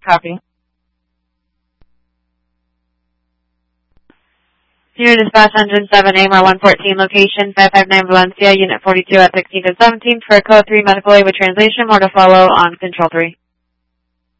Copy. Senior Dispatch Engine 7, AMR 114, location 559 Valencia, Unit 42 at 16th and 17th for Code 3 Medical Aid with translation. More to follow on Control 3.